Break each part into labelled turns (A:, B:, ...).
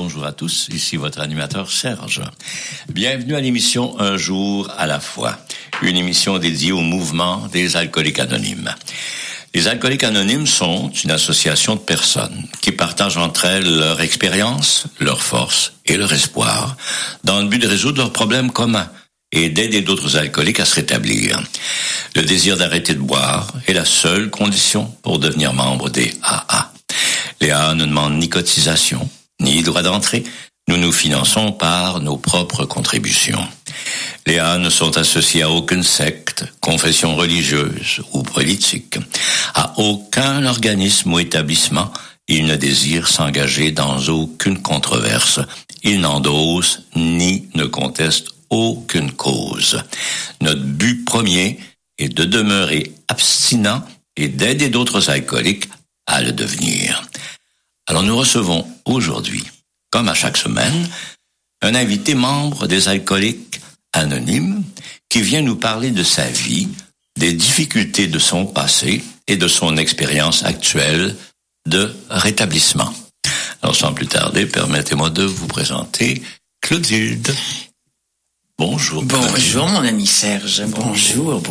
A: bonjour à tous, ici votre animateur Serge. Bienvenue à l'émission Un jour à la fois, une émission dédiée au mouvement des alcooliques anonymes. Les alcooliques anonymes sont une association de personnes qui partagent entre elles leur expérience, leur force et leur espoir dans le but de résoudre leurs problèmes communs et d'aider d'autres alcooliques à se rétablir. Le désir d'arrêter de boire est la seule condition pour devenir membre des AA. Les AA ne demandent ni cotisation, ni droit d'entrée. Nous nous finançons par nos propres contributions. Les AA ne sont associés à aucune secte, confession religieuse ou politique, à aucun organisme ou établissement. Ils ne désirent s'engager dans aucune controverse. Ils n'endossent ni ne contestent aucune cause. Notre but premier est de demeurer abstinent et d'aider d'autres alcooliques à le devenir. Alors nous recevons aujourd'hui, comme à chaque semaine, un invité membre des alcooliques anonymes qui vient nous parler de sa vie, des difficultés de son passé et de son expérience actuelle de rétablissement. Alors sans plus tarder, permettez-moi de vous présenter Clotilde. Bonjour.
B: Bonjour mon ami Serge. Bonjour.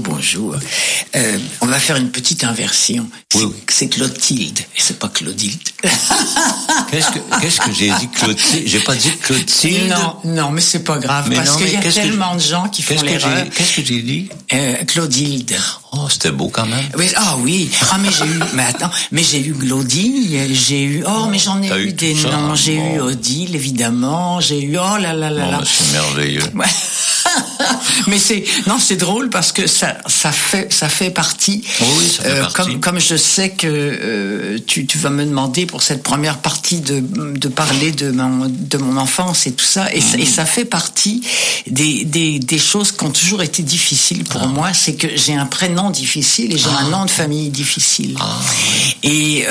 B: On va faire une petite inversion. C'est Clotilde et c'est pas Claudilde.
A: Qu'est-ce que j'ai dit Clotilde? J'ai pas dit Clotilde.
B: Non, mais c'est pas grave parce qu'il y a tellement de gens qui font l'erreur.
A: Qu'est-ce que j'ai dit?
B: Claudilde.
A: Oh, c'était beau quand même.
B: Oui. Mais j'ai eu Glaudie, mais j'en ai eu des noms. J'ai eu Odile, évidemment. J'ai eu,
A: c'est merveilleux.
B: Ouais. Mais c'est drôle parce que ça fait partie.
A: Oui, ça fait partie.
B: Comme je sais que tu vas me demander pour cette première partie de parler de mon enfance et tout ça, et ça fait partie des choses qui ont toujours été difficiles pour moi. C'est que j'ai un prénom difficile et j'ai un nom de famille difficile. Et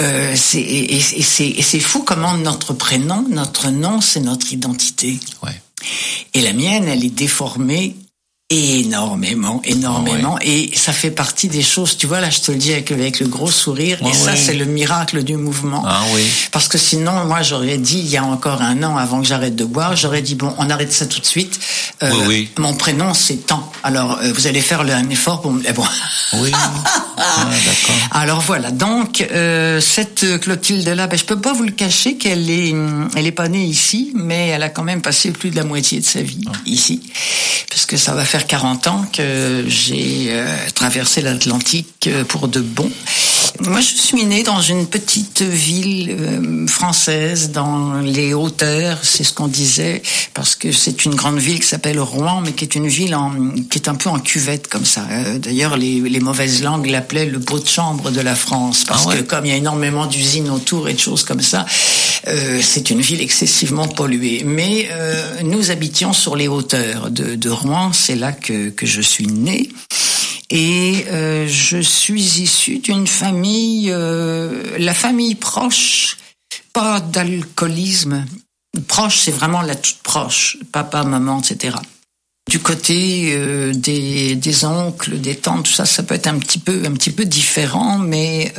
B: c'est fou comment notre prénom, notre nom, c'est notre identité.
A: Ouais.
B: Et la mienne, elle est déformée énormément. Et ça fait partie des choses, tu vois, là, je te le dis avec le gros sourire. Ça, c'est le miracle du mouvement.
A: Ah oui.
B: Parce que sinon, moi, j'aurais dit, il y a encore un an avant que j'arrête de boire, j'aurais dit, bon, on arrête ça tout de suite. Mon prénom, c'est tant. Alors, vous allez faire un effort pour me... Bon.
A: Oui. D'accord.
B: Alors voilà. Donc, cette Clotilde-là, je peux pas vous le cacher qu'elle est pas née ici, mais elle a quand même passé plus de la moitié de sa vie ici. Parce que ça va faire 40 ans que j'ai traversé l'Atlantique pour de bon. Moi, je suis née dans une petite ville française, dans les hauteurs, c'est ce qu'on disait, parce que c'est une grande ville qui s'appelle Rouen, mais qui est une ville qui est un peu en cuvette comme ça. D'ailleurs, les mauvaises langues l'appelaient le pot de chambre de la France, parce que comme il y a énormément d'usines autour et de choses comme ça, c'est une ville excessivement polluée. Mais nous habitions sur les hauteurs de Rouen, c'est là que je suis née. Et je suis issue d'une famille, la famille proche, pas d'alcoolisme. Proche, c'est vraiment la toute proche, papa, maman, etc. Du côté des oncles, des tantes, tout ça, ça peut être un petit peu différent, mais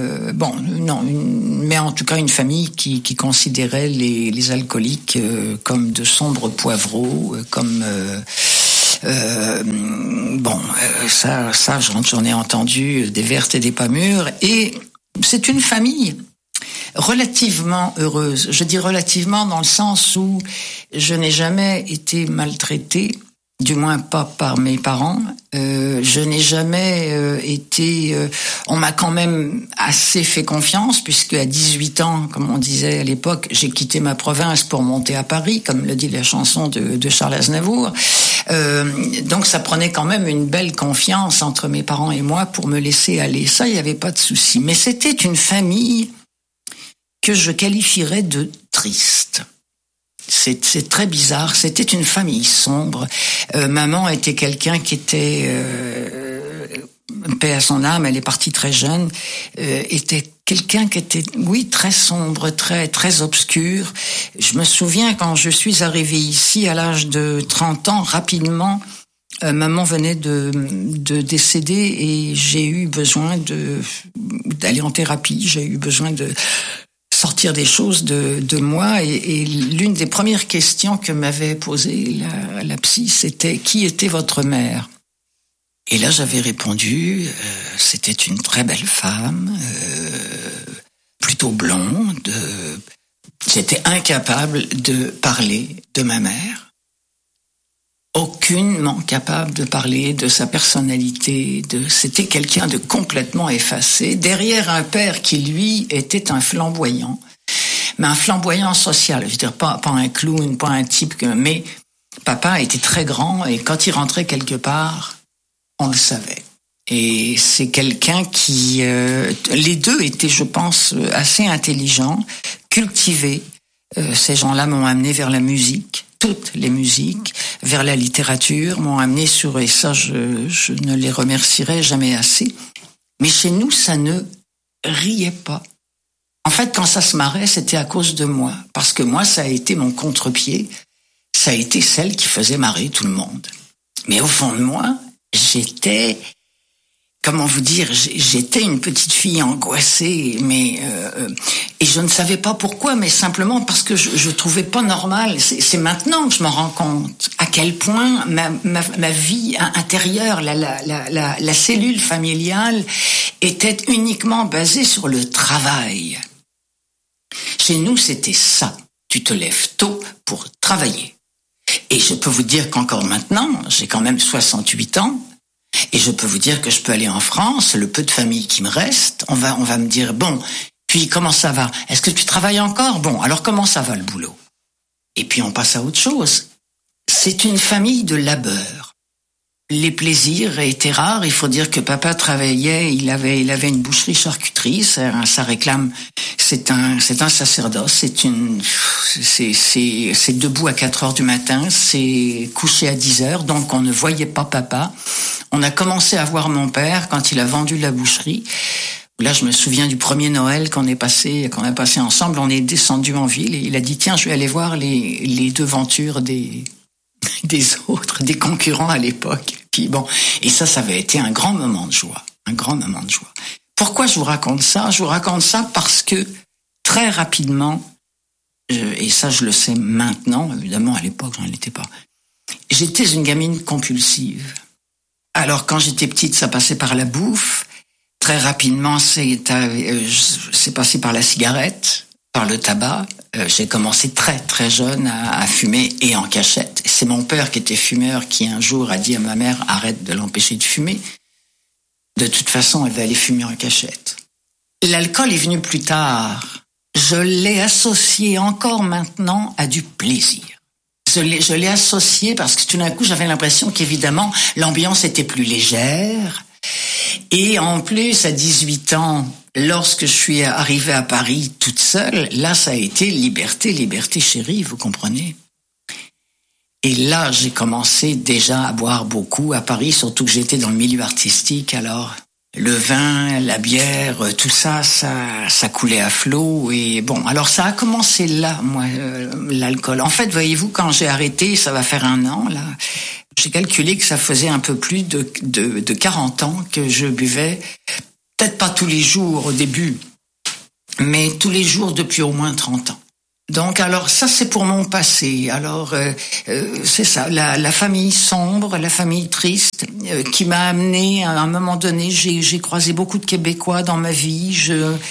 B: mais en tout cas une famille qui considérait les alcooliques comme de sombres poivreaux, comme ça, j'en ai entendu des vertes et des pas mûres. Et c'est une famille relativement heureuse. Je dis relativement dans le sens où je n'ai jamais été maltraitée, du moins pas par mes parents. Je n'ai jamais été... on m'a quand même assez fait confiance, puisque à 18 ans, comme on disait à l'époque, j'ai quitté ma province pour monter à Paris, comme le dit la chanson de Charles Aznavour. Donc ça prenait quand même une belle confiance entre mes parents et moi pour me laisser aller. Ça, il n'y avait pas de souci. Mais c'était une famille que je qualifierais de triste. C'est très bizarre. C'était une famille sombre. Maman était quelqu'un qui était, paix à son âme, elle est partie très jeune, était quelqu'un qui était, très sombre, très obscur. Je me souviens quand je suis arrivée ici à l'âge de 30 ans, rapidement, maman venait de décéder et j'ai eu besoin d'aller en thérapie. J'ai eu besoin de sortir des choses de moi. Et l'une des premières questions que m'avait posée la psy, c'était « Qui était votre mère ?» Et là, j'avais répondu c'était une très belle femme, plutôt blonde. J'étais incapable de parler de ma mère. Aucunement capable de parler de sa personnalité. C'était quelqu'un de complètement effacé, derrière un père qui, lui, était un flamboyant. Mais un flamboyant social, je veux dire, pas un clown, pas un type, mais papa était très grand et quand il rentrait quelque part, on le savait. Et c'est quelqu'un qui... les deux étaient, je pense, assez intelligents, cultivés. Ces gens-là m'ont amené vers la musique, toutes les musiques, vers la littérature, m'ont amené sur... Et ça, je ne les remercierai jamais assez. Mais chez nous, ça ne riait pas. En fait, quand ça se marrait, c'était à cause de moi. Parce que moi, ça a été mon contre-pied. Ça a été celle qui faisait marrer tout le monde. Mais au fond de moi, j'étais... Comment vous dire, j'étais une petite fille angoissée, mais et je ne savais pas pourquoi, mais simplement parce que je trouvais pas normal. C'est maintenant que je me rends compte à quel point ma vie intérieure, la cellule familiale, était uniquement basée sur le travail. Chez nous, c'était ça. Tu te lèves tôt pour travailler. Et je peux vous dire qu'encore maintenant, j'ai quand même 68 ans. Et je peux vous dire que je peux aller en France, le peu de famille qui me reste, on va me dire, bon, puis comment ça va? Est-ce que tu travailles encore? Bon, alors comment ça va le boulot? Et puis on passe à autre chose. C'est une famille de labeur. Les plaisirs étaient rares. Il faut dire que papa travaillait, il avait une boucherie-charcuterie, ça réclame, c'est un sacerdoce, c'est debout à 4h du matin, c'est couché à 10h, donc on ne voyait pas papa. On a commencé à voir mon père quand il a vendu la boucherie. Là, je me souviens du premier Noël qu'on a passé ensemble. On est descendu en ville et il a dit, tiens, je vais aller voir les devantures des autres, des concurrents à l'époque. Puis bon, et ça avait été un grand moment de joie, un grand moment de joie. Pourquoi je vous raconte ça? Je vous raconte ça parce que très rapidement, et ça je le sais maintenant, évidemment à l'époque j'en étais pas, j'étais une gamine compulsive. Alors quand j'étais petite, ça passait par la bouffe. Très rapidement, c'est passé par la cigarette, par le tabac. J'ai commencé très très jeune à fumer et en cachette. C'est mon père qui était fumeur qui un jour a dit à ma mère « Arrête de l'empêcher de fumer. De toute façon, elle va aller fumer en cachette. » L'alcool est venu plus tard. Je l'ai associé encore maintenant à du plaisir. Je l'ai associé parce que tout d'un coup, j'avais l'impression qu'évidemment, l'ambiance était plus légère. Et en plus, à 18 ans, lorsque je suis arrivée à Paris toute seule, là, ça a été liberté, liberté chérie, vous comprenez? Et là, j'ai commencé déjà à boire beaucoup à Paris, surtout que j'étais dans le milieu artistique, alors le vin, la bière, tout ça coulait à flot. Et bon, alors ça a commencé là, moi, l'alcool. En fait, voyez-vous, quand j'ai arrêté, ça va faire 1 an, là, j'ai calculé que ça faisait un peu plus de 40 ans que je buvais, peut-être pas tous les jours au début, mais tous les jours depuis au moins 30 ans. Donc alors ça c'est pour mon passé. Alors c'est ça, la famille sombre, la famille triste qui m'a amené à un moment donné. J'ai croisé beaucoup de Québécois dans ma vie.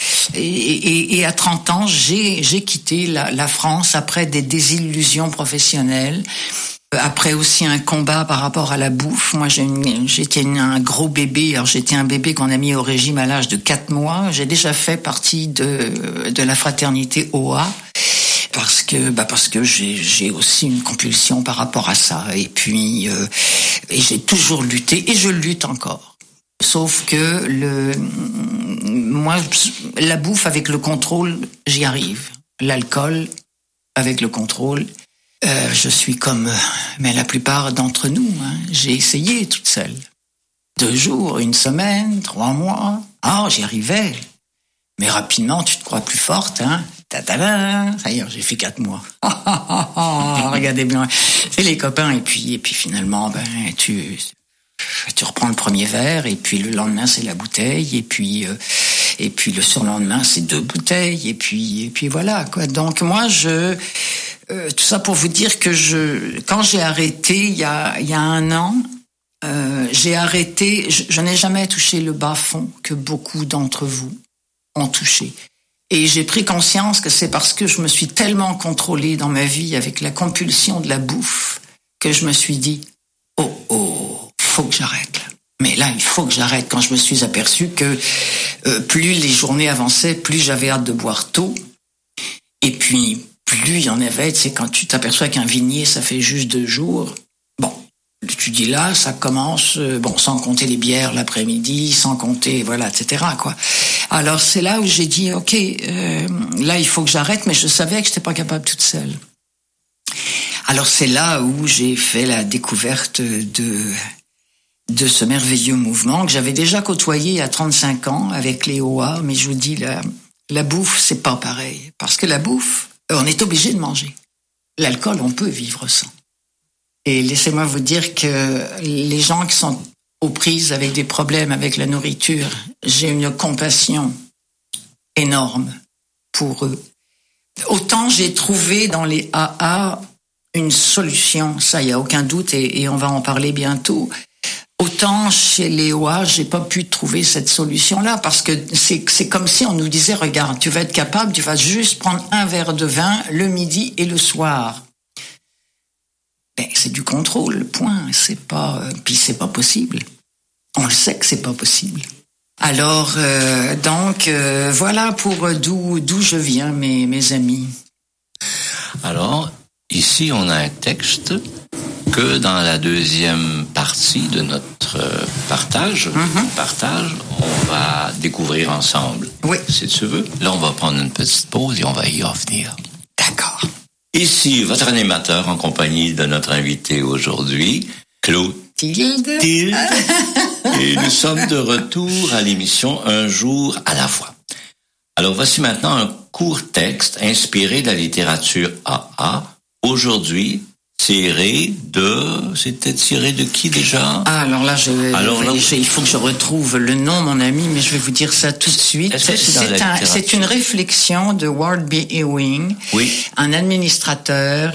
B: Et à 30 ans j'ai quitté la France après des désillusions professionnelles. Après aussi un combat par rapport à la bouffe. Moi, j'étais un gros bébé. Alors, j'étais un bébé qu'on a mis au régime à l'âge de 4 mois. J'ai déjà fait partie de la fraternité OA parce que j'ai aussi une compulsion par rapport à ça. Et puis, et j'ai toujours lutté et je lutte encore. Sauf que moi, la bouffe avec le contrôle, j'y arrive. L'alcool avec le contrôle. Je suis comme mais la plupart d'entre nous, hein. J'ai essayé toute seule. 2 jours, 1 semaine, 3 mois. J'y arrivais. Mais rapidement, tu te crois plus forte, hein. Ça y est, j'ai fait 4 mois. Regardez bien. C'est les copains et puis finalement, tu reprends le premier verre et puis le lendemain c'est la bouteille et puis Et puis le surlendemain, c'est 2 bouteilles. Et puis voilà, quoi. Donc moi, tout ça pour vous dire que quand j'ai arrêté, il y a 1 an, j'ai arrêté, je n'ai jamais touché le bas-fond que beaucoup d'entre vous ont touché. Et j'ai pris conscience que c'est parce que je me suis tellement contrôlée dans ma vie avec la compulsion de la bouffe que je me suis dit, faut que j'arrête. Mais là, il faut que j'arrête. Quand je me suis aperçue que plus les journées avançaient, plus j'avais hâte de boire tôt. Et puis, plus il y en avait, c'est quand tu t'aperçois qu'un vignier, ça fait juste 2 jours. Bon, tu dis là, ça commence, sans compter les bières l'après-midi, sans compter, voilà, etc., quoi. Alors, c'est là où j'ai dit, OK, là, il faut que j'arrête, mais je savais que j'étais pas capable toute seule. Alors, c'est là où j'ai fait la découverte de ce merveilleux mouvement que j'avais déjà côtoyé à 35 ans avec les OA, mais je vous dis, la bouffe, c'est pas pareil. Parce que la bouffe, on est obligé de manger. L'alcool, on peut vivre sans. Et laissez-moi vous dire que les gens qui sont aux prises avec des problèmes avec la nourriture, j'ai une compassion énorme pour eux. Autant j'ai trouvé dans les AA une solution, ça, il n'y a aucun doute, et on va en parler bientôt. Autant chez les OA, j'ai pas pu trouver cette solution-là, parce que c'est comme si on nous disait, regarde, tu vas être capable, tu vas juste prendre 1 verre de vin le midi et le soir. C'est du contrôle, point. Puis c'est pas possible. On le sait que c'est pas possible. Alors, voilà pour d'où je viens, mes amis.
A: Alors, ici, on a un texte que dans la 2e partie de notre partage, on va découvrir ensemble.
B: Oui.
A: Si tu veux. Là, on va prendre une petite pause et on va y revenir.
B: D'accord.
A: Ici, votre animateur en compagnie de notre invité aujourd'hui, Clotilde. Et nous sommes de retour à l'émission Un jour à la fois. Alors, voici maintenant un court texte inspiré de la littérature AA. Aujourd'hui, c'était tiré de qui déjà?
B: Ah, alors là, il faut que je retrouve le nom, mon ami, mais je vais vous dire ça tout de suite. C'est une réflexion de Ward B. Ewing,
A: oui,
B: un administrateur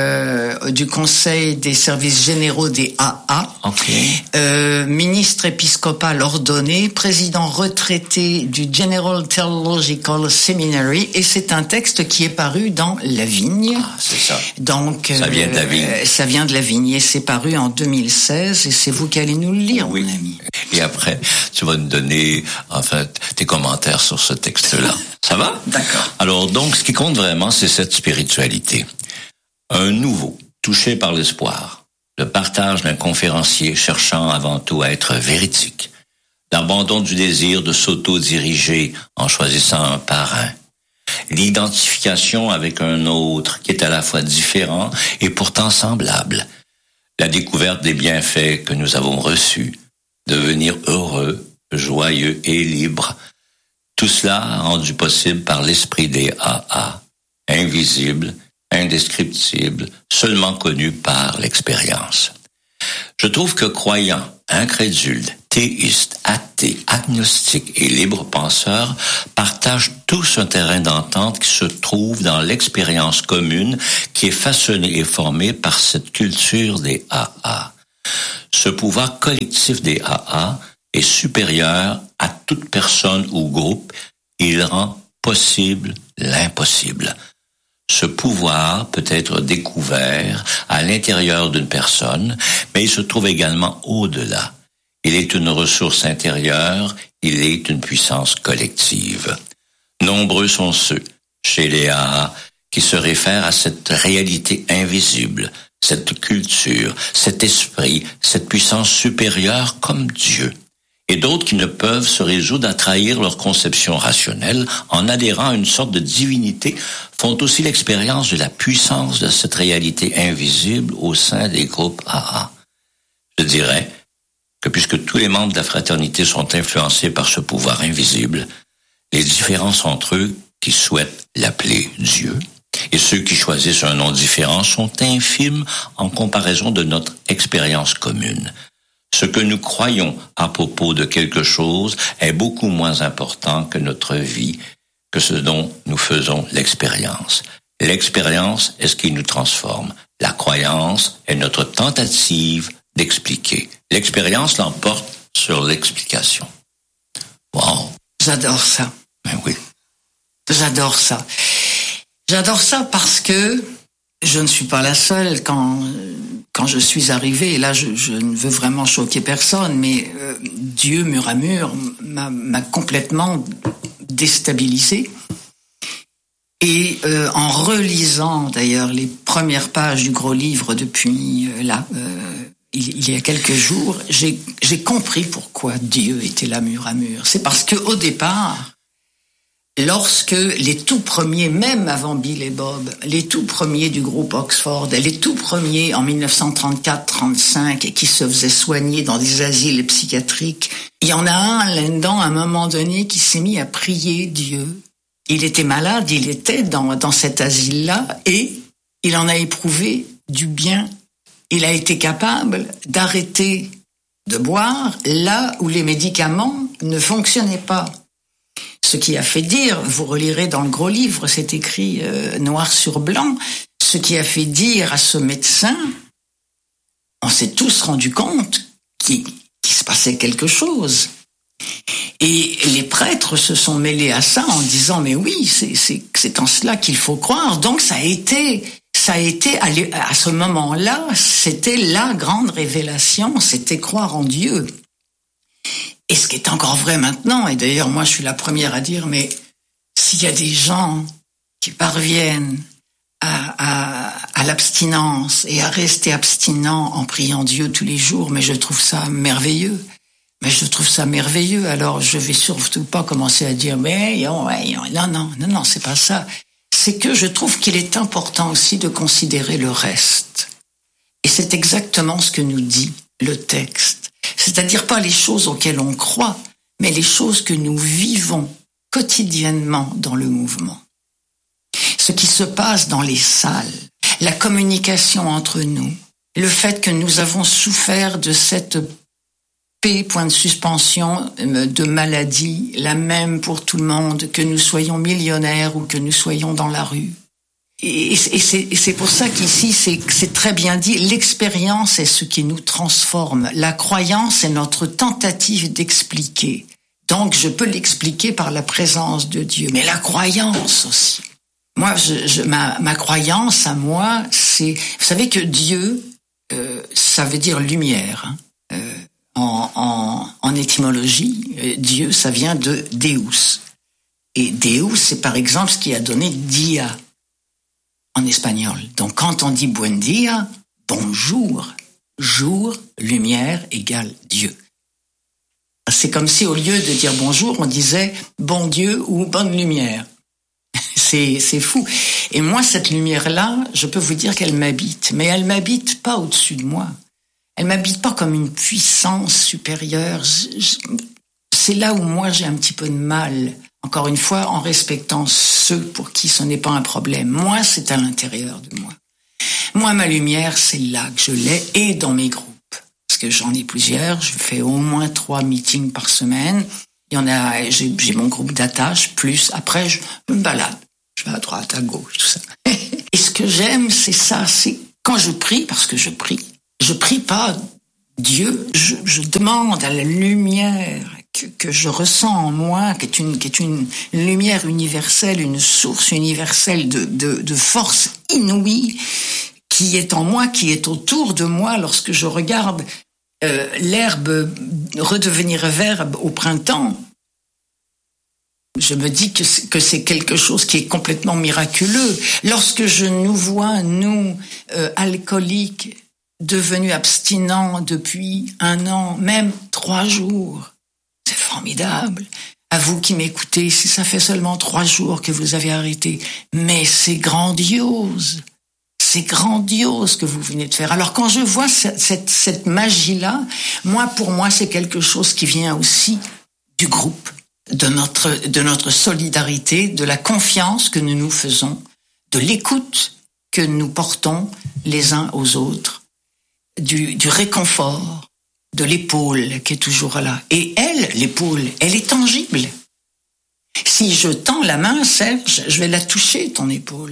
B: du Conseil des services généraux des AA,
A: okay,
B: ministre épiscopal ordonné, président retraité du General Theological Seminary, et c'est un texte qui est paru dans La Vigne.
A: Ah, c'est ça.
B: Donc,
A: ça vient de La Vigne.
B: Ça vient de La Vigne et c'est paru en 2016 et c'est vous qui allez nous le lire,
A: oui,
B: mon ami.
A: Et après, tu vas nous donner, tes commentaires sur ce texte-là. Ça va?
B: D'accord.
A: Alors, donc, ce qui compte vraiment, c'est cette spiritualité. Un nouveau, touché par l'espoir, le partage d'un conférencier cherchant avant tout à être véridique, l'abandon du désir de s'auto-diriger en choisissant un parrain, l'identification avec un autre qui est à la fois différent et pourtant semblable, la découverte des bienfaits que nous avons reçus, devenir heureux, joyeux et libre, tout cela rendu possible par l'esprit des AA, invisible, indescriptible, seulement connu par l'expérience. Je trouve que croyants, incrédules, théistes, athées, agnostiques et libres penseurs partagent tous un terrain d'entente qui se trouve dans l'expérience commune qui est façonnée et formée par cette culture des AA. Ce pouvoir collectif des AA est supérieur à toute personne ou groupe. Il rend possible l'impossible. Ce pouvoir peut être découvert à l'intérieur d'une personne, mais il se trouve également au-delà. Il est une ressource intérieure, il est une puissance collective. Nombreux sont ceux, chez les AA, qui se réfèrent à cette réalité invisible, cette culture, cet esprit, cette puissance supérieure comme Dieu. Et d'autres qui ne peuvent se résoudre à trahir leur conception rationnelle en adhérant à une sorte de divinité font aussi l'expérience de la puissance de cette réalité invisible au sein des groupes AA. Je dirais que puisque tous les membres de la fraternité sont influencés par ce pouvoir invisible, les différences entre eux qui souhaitent l'appeler Dieu et ceux qui choisissent un nom différent sont infimes en comparaison de notre expérience commune. Ce que nous croyons à propos de quelque chose est beaucoup moins important que notre vie, que ce dont nous faisons l'expérience. L'expérience est ce qui nous transforme. La croyance est notre tentative d'expliquer. L'expérience l'emporte sur l'explication. Wow!
B: J'adore ça.
A: Ben oui.
B: J'adore ça. J'adore ça parce que je ne suis pas la seule quand je suis arrivée, et là je ne veux vraiment choquer personne, mais Dieu mur à mur m'a complètement déstabilisée. Et en relisant d'ailleurs les premières pages du gros livre depuis il y a quelques jours, j'ai compris pourquoi Dieu était là mur à mur. C'est parce que au départ, lorsque les tout premiers, même avant Bill et Bob, les tout premiers du groupe Oxford, les tout premiers en 1934-35 qui se faisaient soigner dans des asiles psychiatriques, il y en a un là-dedans à un moment donné qui s'est mis à prier Dieu. Il était malade, il était dans cet asile-là et il en a éprouvé du bien. Il a été capable d'arrêter de boire là où les médicaments ne fonctionnaient pas. Ce qui a fait dire, vous relirez dans le gros livre, c'est écrit noir sur blanc, ce qui a fait dire à ce médecin, on s'est tous rendu compte qu'il se passait quelque chose. Et les prêtres se sont mêlés à ça en disant, mais oui, c'est en cela qu'il faut croire. Donc ça a été à ce moment-là, c'était la grande révélation, c'était croire en Dieu. Et ce qui est encore vrai maintenant, et d'ailleurs moi je suis la première à dire, mais s'il y a des gens qui parviennent à l'abstinence et à rester abstinents en priant Dieu tous les jours, mais je trouve ça merveilleux. Alors je vais surtout pas commencer à dire, mais non, c'est pas ça. C'est que je trouve qu'il est important aussi de considérer le reste. Et c'est exactement ce que nous dit le texte. C'est-à-dire pas les choses auxquelles on croit, mais les choses que nous vivons quotidiennement dans le mouvement. Ce qui se passe dans les salles, la communication entre nous, le fait que nous avons souffert de cette paix, point de suspension, de maladie, la même pour tout le monde, que nous soyons millionnaires ou que nous soyons dans la rue. Et c'est pour ça qu'ici, c'est très bien dit, l'expérience est ce qui nous transforme. La croyance est notre tentative d'expliquer. Donc, je peux l'expliquer par la présence de Dieu. Mais la croyance aussi. Moi, ma croyance à moi, c'est... Vous savez que Dieu, ça veut dire lumière. En étymologie, Dieu, ça vient de Deus. Et Deus, c'est par exemple ce qui a donné dia en espagnol. Donc quand on dit buen dia, bonjour, jour, lumière égale Dieu. C'est comme si au lieu de dire bonjour, on disait bon Dieu ou bonne lumière. C'est fou. Et moi, cette lumière-là, je peux vous dire qu'elle m'habite. Mais elle m'habite pas au-dessus de moi. Elle m'habite pas comme une puissance supérieure. C'est là où moi j'ai un petit peu de mal. Encore une fois, en respectant ceux pour qui ce n'est pas un problème. Moi, c'est à l'intérieur de moi. Moi, ma lumière, c'est là que je l'ai et dans mes groupes. Parce que j'en ai plusieurs. Je fais au moins 3 meetings par semaine. Il y en a, j'ai mon groupe d'attache, plus après, je me balade. Je vais à droite, à gauche, tout ça. Et ce que j'aime, c'est ça. C'est quand je prie, parce que je prie pas Dieu, je demande à la lumière que je ressens en moi, qui est une lumière universelle, une source universelle de force inouïe, qui est en moi, qui est autour de moi lorsque je regarde l'herbe redevenir verte au printemps. Je me dis que c'est quelque chose qui est complètement miraculeux. Lorsque je nous vois, nous, alcooliques, devenus abstinents depuis 1 an, même 3 jours, c'est formidable. À vous qui m'écoutez, si ça fait seulement 3 jours que vous avez arrêté, mais c'est grandiose. C'est grandiose ce que vous venez de faire. Alors quand je vois cette magie-là, pour moi, c'est quelque chose qui vient aussi du groupe, de notre solidarité, de la confiance que nous nous faisons, de l'écoute que nous portons les uns aux autres, du réconfort. de l'épaule qui est toujours là. Et elle, l'épaule, elle est tangible. Si je tends la main, Serge, je vais la toucher, ton épaule.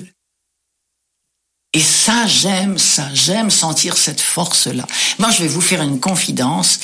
B: Et ça, j'aime sentir cette force-là. Moi, je vais vous faire une confidence.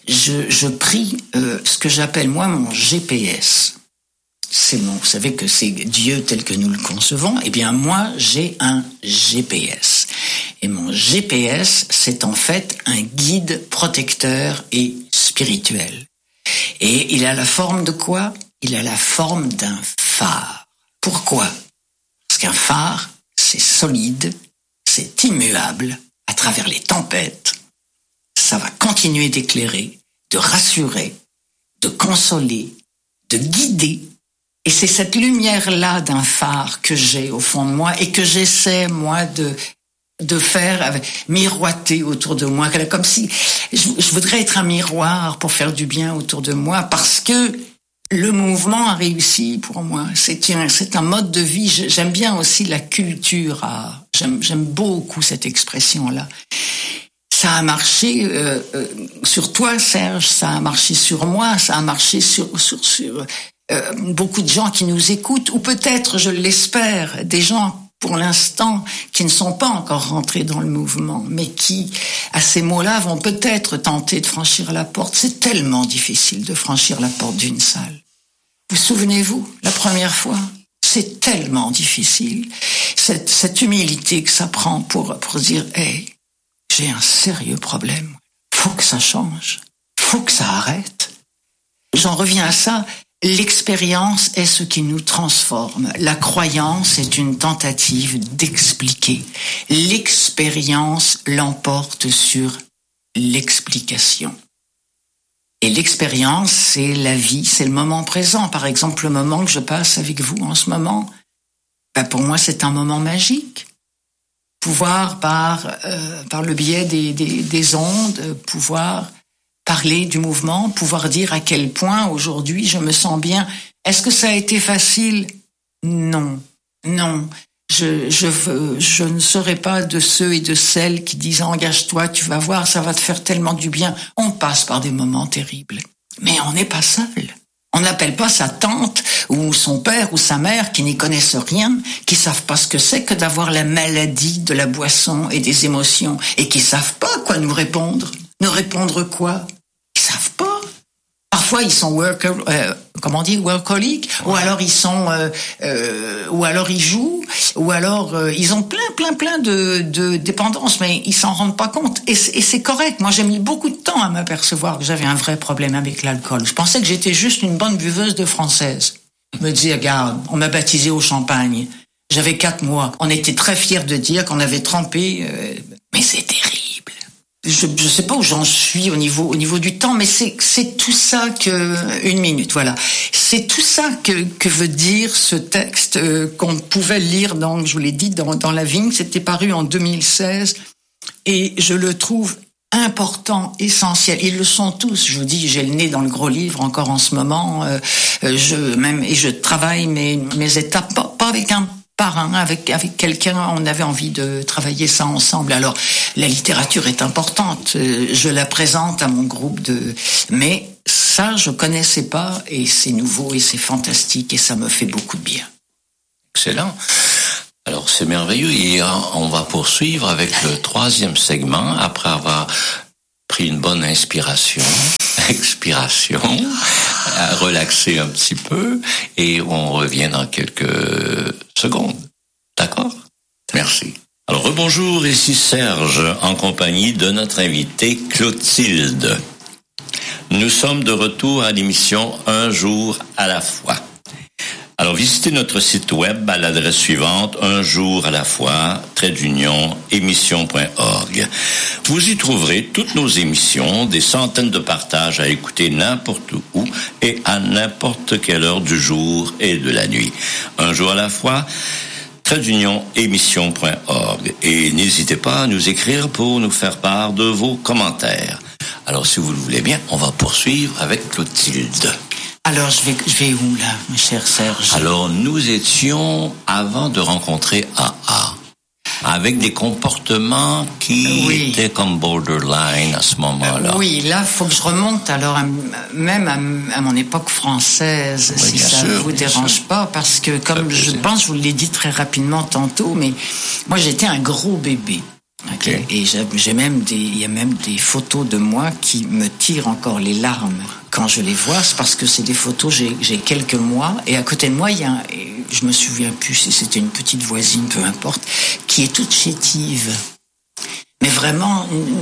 B: Je prie ce que j'appelle, moi, mon GPS. Vous savez que c'est Dieu tel que nous le concevons. Eh bien, moi, j'ai un GPS. Et mon GPS, c'est en fait un guide protecteur et spirituel. Et il a la forme de quoi? Il a la forme d'un phare. Pourquoi? Parce qu'un phare, c'est solide, c'est immuable à travers les tempêtes. Ça va continuer d'éclairer, de rassurer, de consoler, de guider. Et c'est cette lumière-là d'un phare que j'ai au fond de moi et que j'essaie, moi, de faire miroiter autour de moi. Comme si je voudrais être un miroir pour faire du bien autour de moi parce que le mouvement a réussi pour moi. C'est un mode de vie. J'aime bien aussi la culture. J'aime beaucoup cette expression-là. Ça a marché sur toi, Serge. Ça a marché sur moi. Ça a marché sur beaucoup de gens qui nous écoutent. Ou peut-être, je l'espère, des gens pour l'instant, qui ne sont pas encore rentrés dans le mouvement, mais qui, à ces mots-là, vont peut-être tenter de franchir la porte. C'est tellement difficile de franchir la porte d'une salle. Vous souvenez-vous, la première fois, c'est tellement difficile. Cette humilité que ça prend pour dire, hey, j'ai un sérieux problème. Faut que ça change. Faut que ça arrête. J'en reviens à ça. L'expérience est ce qui nous transforme. La croyance est une tentative d'expliquer. L'expérience l'emporte sur l'explication. Et l'expérience, c'est la vie, c'est le moment présent. Par exemple, le moment que je passe avec vous en ce moment, pour moi, c'est un moment magique. Pouvoir, par le biais des ondes, pouvoir parler du mouvement, pouvoir dire à quel point aujourd'hui je me sens bien. Est-ce que ça a été facile? Non. Je ne serai pas de ceux et de celles qui disent engage-toi, tu vas voir, ça va te faire tellement du bien. On passe par des moments terribles, mais on n'est pas seul. On n'appelle pas sa tante ou son père ou sa mère qui n'y connaissent rien, qui savent pas ce que c'est que d'avoir la maladie de la boisson et des émotions et qui savent pas quoi nous répondre. Nous répondre quoi? Ils savent pas. Parfois ils sont workaholic, ou alors ils sont, ou alors ils jouent, ou alors ils ont plein de dépendances, mais ils s'en rendent pas compte. Et c'est correct. Moi, j'ai mis beaucoup de temps à m'apercevoir que j'avais un vrai problème avec l'alcool. Je pensais que j'étais juste une bonne buveuse de française. Je me disais, regarde, on m'a baptisé au champagne. J'avais 4 mois. On était très fiers de dire qu'on avait trempé, mais c'est terrible. Je sais pas où j'en suis au niveau du temps, mais c'est tout ça une minute, voilà. C'est tout ça que veut dire ce texte qu'on pouvait lire je vous l'ai dit, dans La Vigne. C'était paru en 2016 et je le trouve important, essentiel. Ils le sont tous. Je vous dis, j'ai le nez dans le gros livre encore en ce moment. Je travaille mes étapes pas avec un parrain, avec quelqu'un, on avait envie de travailler ça ensemble. Alors, la littérature est importante, je la présente à mon groupe mais ça, je connaissais pas, et c'est nouveau, et c'est fantastique, et ça me fait beaucoup de bien.
A: Excellent. Alors, c'est merveilleux, et on va poursuivre avec le 3e segment, après avoir pris une bonne inspiration, expiration, à relaxer un petit peu, et on revient dans quelques secondes. D'accord? Merci. Alors, rebonjour, ici Serge, en compagnie de notre invitée Clotilde. Nous sommes de retour à l'émission Un jour à la fois. Alors, visitez notre site web à l'adresse suivante, unjouralafois-émission.org. Vous y trouverez toutes nos émissions, des centaines de partages à écouter n'importe où et à n'importe quelle heure du jour et de la nuit. Un jour à la fois, émission.org. Et n'hésitez pas à nous écrire pour nous faire part de vos commentaires. Alors, si vous le voulez bien, on va poursuivre avec Clotilde.
B: Alors, je vais où, là, mon cher Serge?
A: Alors, nous étions avant de rencontrer AA. avec des comportements qui étaient comme borderline à ce moment-là.
B: Oui, là, faut que je remonte alors même à mon époque française, si ça ne vous dérange pas, parce que comme je pense, je vous l'ai dit très rapidement tantôt, mais moi j'étais un gros bébé. Okay. Et il y a même des photos de moi qui me tirent encore les larmes quand je les vois. C'est parce que c'est des photos, j'ai quelques mois, et à côté de moi, il y a je me souviens plus si c'était une petite voisine, peu importe, qui est toute chétive. Mais vraiment,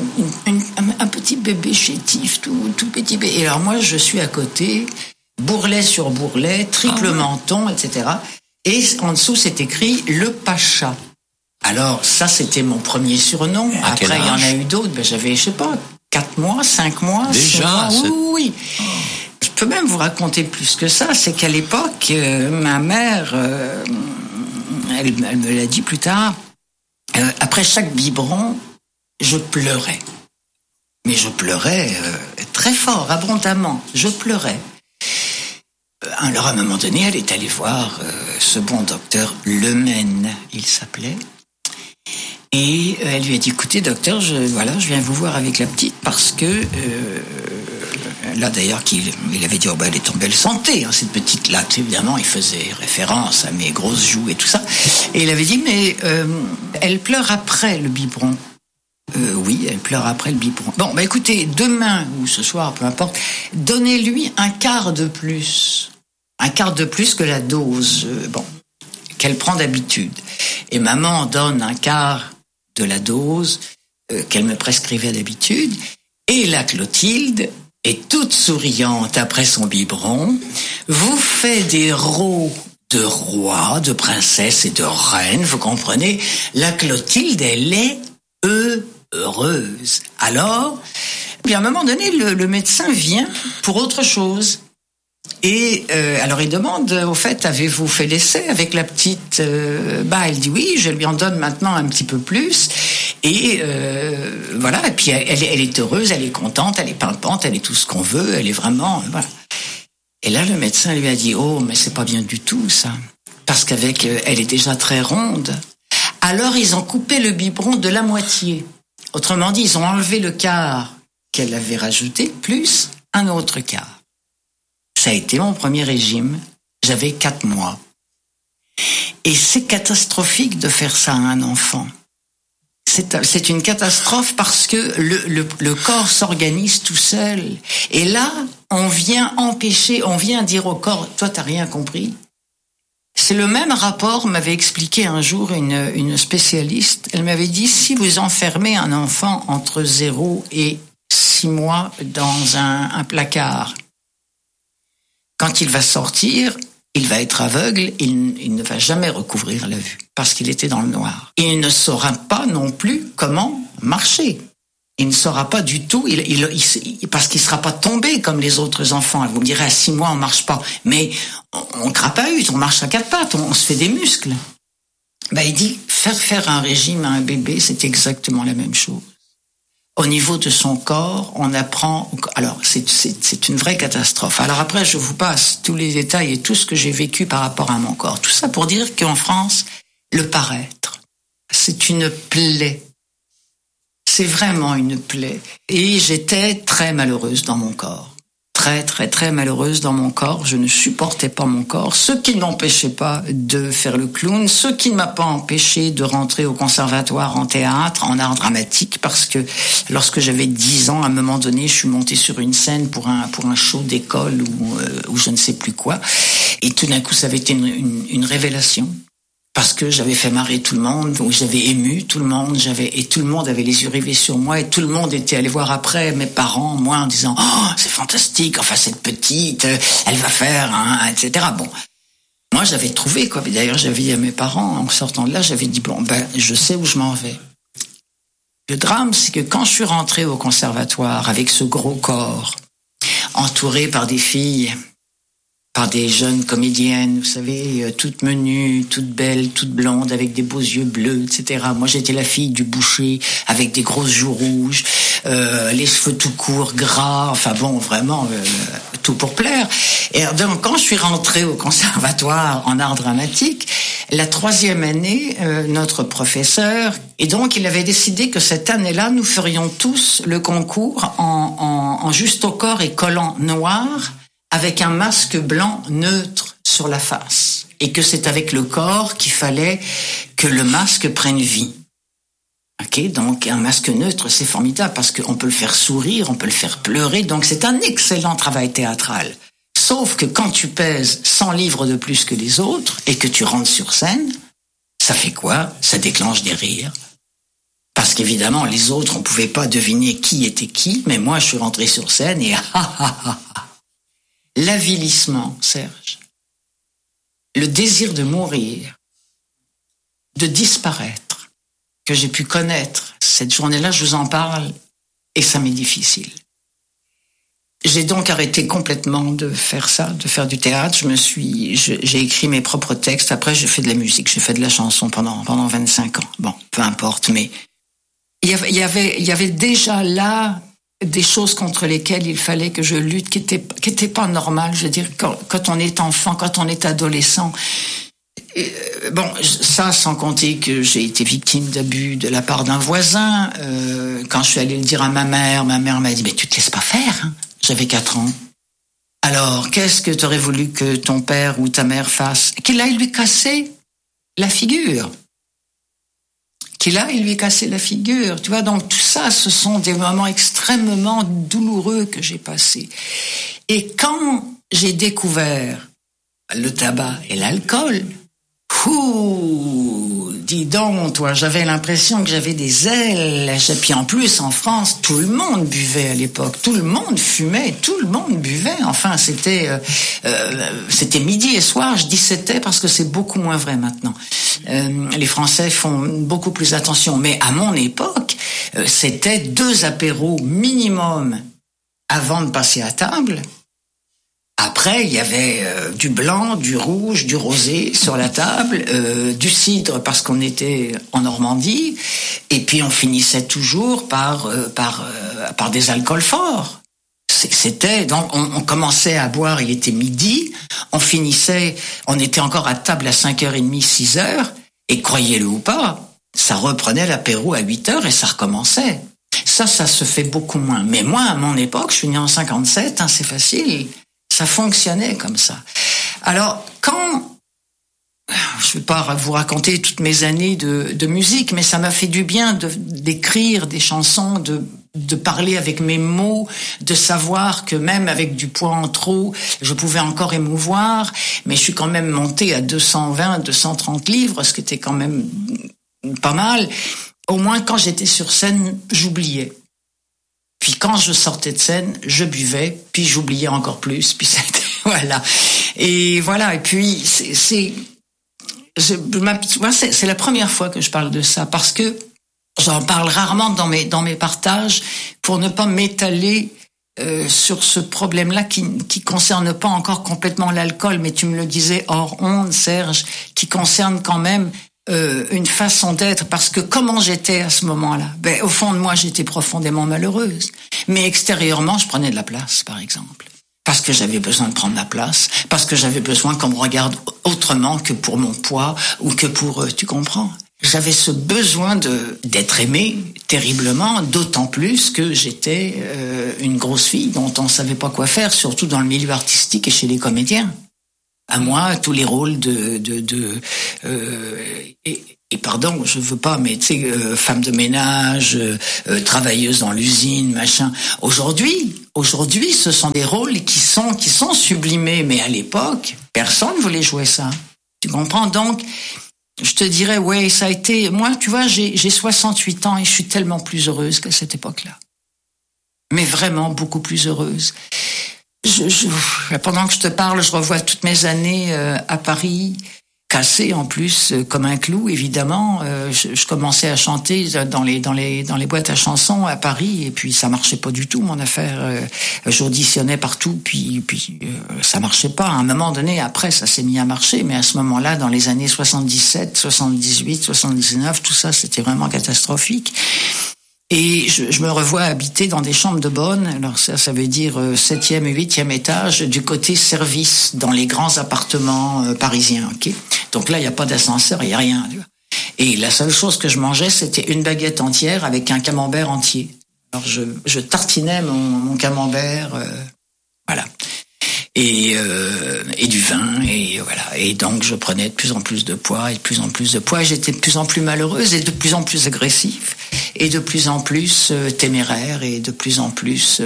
B: un petit bébé chétif, tout petit bébé. Et alors moi, je suis à côté, bourrelet sur bourrelet, triple menton, etc. Et en dessous, c'est écrit « Le Pacha ». Alors, ça, c'était mon premier surnom. Après, il y en a eu d'autres. J'avais, je sais pas, 4 mois, 5 mois.
A: Déjà,
B: oui. Je peux même vous raconter plus que ça. C'est qu'à l'époque, ma mère, elle me l'a dit plus tard, après chaque biberon, je pleurais. Mais je pleurais très fort, abondamment. Je pleurais. Alors, à un moment donné, elle est allée voir ce bon docteur Lemaine, il s'appelait. Et elle lui a dit, écoutez, docteur, je viens vous voir avec la petite parce que... là, d'ailleurs, il avait dit, elle est en belle santé, hein, cette petite-là. Évidemment, il faisait référence à mes grosses joues et tout ça. Et il avait dit, mais elle pleure après le biberon. Oui, elle pleure après le biberon. Bon, écoutez, demain ou ce soir, peu importe, donnez-lui un quart de plus. Un quart de plus que la dose, qu'elle prend d'habitude. Et maman donne un quart de la dose qu'elle me prescrivait d'habitude. Et la Clotilde est toute souriante après son biberon, vous fait des rots de roi, de princesse et de reine, vous comprenez? La Clotilde, elle est heureuse. Alors, à un moment donné, le médecin vient pour autre chose. Et alors il demande, au fait, avez-vous fait l'essai avec la petite? Elle dit oui, je lui en donne maintenant un petit peu plus. Et voilà, et puis elle est heureuse, elle est contente, elle est pimpante, elle est tout ce qu'on veut, elle est vraiment... Voilà. Et là, le médecin lui a dit, oh, mais c'est pas bien du tout, ça. Parce qu'avec, elle est déjà très ronde. Alors, ils ont coupé le biberon de la moitié. Autrement dit, ils ont enlevé le quart qu'elle avait rajouté, plus un autre quart. Ça a été mon premier régime. J'avais 4 mois. Et c'est catastrophique de faire ça à un enfant. C'est une catastrophe parce que le corps s'organise tout seul. Et là, on vient dire au corps, toi, t'as rien compris. C'est le même rapport, m'avait expliqué un jour une spécialiste. Elle m'avait dit, si vous enfermez un enfant entre 0 et 6 mois dans un placard, quand il va sortir, il va être aveugle, il ne va jamais recouvrir la vue, parce qu'il était dans le noir. Il ne saura pas non plus comment marcher. Il ne saura pas du tout, parce qu'il ne sera pas tombé comme les autres enfants. Vous me direz, à 6 mois, on ne marche pas. Mais on crapahute, on marche à 4 pattes, on se fait des muscles. Il dit, faire un régime à un bébé, c'est exactement la même chose. Au niveau de son corps, on apprend... Alors, c'est une vraie catastrophe. Alors après, je vous passe tous les détails et tout ce que j'ai vécu par rapport à mon corps. Tout ça pour dire qu'en France, le paraître, c'est une plaie. C'est vraiment une plaie. Et j'étais très malheureuse dans mon corps. Très, très, très malheureuse dans mon corps. Je ne supportais pas mon corps. Ce qui ne m'empêchait pas de faire le clown. Ce qui ne m'a pas empêché de rentrer au conservatoire en théâtre, en art dramatique, parce que lorsque j'avais 10 ans, à un moment donné, je suis montée sur une scène pour un show d'école ou je ne sais plus quoi. Et tout d'un coup, ça avait été une révélation. Parce que j'avais fait marrer tout le monde, ou j'avais ému tout le monde, et tout le monde avait les yeux rivés sur moi, et tout le monde était allé voir après mes parents, moi, en disant « Oh, c'est fantastique, enfin, cette petite, elle va faire, hein, etc. » Bon, moi, j'avais trouvé, quoi. D'ailleurs, j'avais dit à mes parents, en sortant de là, j'avais dit « Bon, je sais où je m'en vais. » Le drame, c'est que quand je suis rentrée au conservatoire, avec ce gros corps, entouré par des filles... par des jeunes comédiennes, vous savez, toutes menues, toutes belles, toutes blondes, avec des beaux yeux bleus, etc. Moi, j'étais la fille du boucher, avec des grosses joues rouges, les cheveux tout courts, gras, enfin bon, vraiment tout pour plaire. Et donc quand je suis rentrée au conservatoire en art dramatique, la 3e année, notre professeur, et donc il avait décidé que cette année-là, nous ferions tous le concours en juste au corps et collant noir, avec un masque blanc neutre sur la face. Et que c'est avec le corps qu'il fallait que le masque prenne vie. Ok, donc un masque neutre, c'est formidable parce qu'on peut le faire sourire, on peut le faire pleurer, donc c'est un excellent travail théâtral. Sauf que quand tu pèses 100 livres de plus que les autres et que tu rentres sur scène, ça fait quoi? Ça déclenche des rires. Parce qu'évidemment, les autres, on pouvait pas deviner qui était qui, mais moi, je suis rentré sur scène et l'avilissement, Serge. Le désir de mourir, de disparaître, que j'ai pu connaître. Cette journée-là, je vous en parle et ça m'est difficile. J'ai donc arrêté complètement de faire ça, de faire du théâtre. J'ai écrit mes propres textes. Après, j'ai fait de la musique, j'ai fait de la chanson pendant 25 ans. Bon, peu importe, mais il y avait déjà là des choses contre lesquelles il fallait que je lutte, qui étaient pas normales. Je veux dire, quand on est enfant, quand on est adolescent. Bon, ça sans compter que j'ai été victime d'abus de la part d'un voisin. Quand je suis allée le dire à ma mère m'a dit « Mais tu te laisses pas faire hein ?» J'avais 4 ans. Alors, qu'est-ce que tu aurais voulu que ton père ou ta mère fasse? Qu'il aille lui casser la figure. Qu'il aille lui casser la figure. Tu vois, donc tout ça, ce sont des moments extrêmement douloureux que j'ai passés. Et quand j'ai découvert le tabac et l'alcool, dis donc, toi, j'avais l'impression que j'avais des ailes. Et puis en plus, en France, tout le monde buvait à l'époque. Tout le monde fumait, tout le monde buvait. Enfin, c'était midi et soir. Je dis c'était parce que c'est beaucoup moins vrai maintenant. Les Français font beaucoup plus attention. Mais à mon époque, c'était 2 apéros minimum avant de passer à table. Après, il y avait du blanc, du rouge, du rosé sur la table, du cidre parce qu'on était en Normandie, et puis on finissait toujours par des alcools forts. C'était donc on commençait à boire, il était midi, on était encore à table à 5h30, 6h, et croyez-le ou pas, ça reprenait l'apéro à 8h et ça recommençait. Ça se fait beaucoup moins. Mais moi, à mon époque, je suis né en 57, c'est facile. Ça fonctionnait comme ça. Alors, je ne vais pas vous raconter toutes mes années de musique, mais ça m'a fait du bien d'écrire des chansons, de parler avec mes mots, de savoir que même avec du poids en trop, je pouvais encore émouvoir, mais je suis quand même montée à 220, 230 livres, ce qui était quand même pas mal. Au moins, quand j'étais sur scène, j'oubliais. Puis quand je sortais de scène, je buvais, puis j'oubliais encore plus, puis c'était, voilà. Et voilà, et puis c'est la première fois que je parle de ça, parce que j'en parle rarement dans mes partages, pour ne pas m'étaler sur ce problème-là qui concerne pas encore complètement l'alcool, mais tu me le disais hors onde, Serge, qui concerne quand même une façon d'être, parce que comment j'étais à ce moment-là? Au fond de moi, j'étais profondément malheureuse. Mais extérieurement, je prenais de la place, par exemple. Parce que j'avais besoin de prendre la place, parce que j'avais besoin qu'on me regarde autrement que pour mon poids, ou que pour eux, tu comprends? J'avais ce besoin d'être aimée terriblement, d'autant plus que j'étais une grosse fille dont on savait pas quoi faire, surtout dans le milieu artistique et chez les comédiens. À moi, tous les rôles et pardon, je veux pas, mais tu sais, femme de ménage, travailleuse dans l'usine, machin. Aujourd'hui, ce sont des rôles qui sont sublimés, mais à l'époque, personne ne voulait jouer ça. Tu comprends? Donc, je te dirais, ouais, ça a été, moi, tu vois, j'ai 68 ans et je suis tellement plus heureuse qu'à cette époque-là. Mais vraiment beaucoup plus heureuse. Pendant que je te parle, je revois toutes mes années à Paris, cassées en plus comme un clou, évidemment. Je commençais à chanter dans les boîtes à chansons à Paris, et puis ça marchait pas du tout, mon affaire. J'auditionnais partout, puis ça marchait pas. À un moment donné, après, ça s'est mis à marcher, mais à ce moment-là, dans les années 77, 78, 79, tout ça, c'était vraiment catastrophique. Et je me revois habiter dans des chambres de bonne. Alors ça veut dire 7e et 8e étage du côté service, dans les grands appartements parisiens. Okay, donc là, il n'y a pas d'ascenseur, il n'y a rien. Et la seule chose que je mangeais, c'était une baguette entière avec un camembert entier. Alors je tartinais mon camembert, voilà. Et du vin, et voilà. Et donc je prenais de plus en plus de poids, et de plus en plus de poids. Et j'étais de plus en plus malheureuse, et de plus en plus agressive, et de plus en plus téméraire, et de plus en plus